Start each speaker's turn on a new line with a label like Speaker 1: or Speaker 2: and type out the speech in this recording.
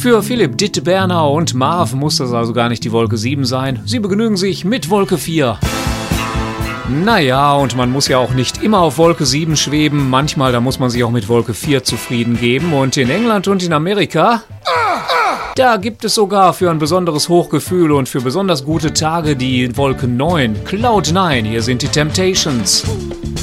Speaker 1: Für Philipp, Ditte, Berner und Marv muss das also gar nicht die Wolke 7 sein. Sie begnügen sich mit Wolke 4. Naja, und man muss ja auch nicht immer auf Wolke 7 schweben. Manchmal, da muss man sich auch mit Wolke 4 zufrieden geben. Und in England und in Amerika, da gibt es sogar für ein besonderes Hochgefühl und für besonders gute Tage die Wolke 9. Cloud 9, hier sind die Temptations.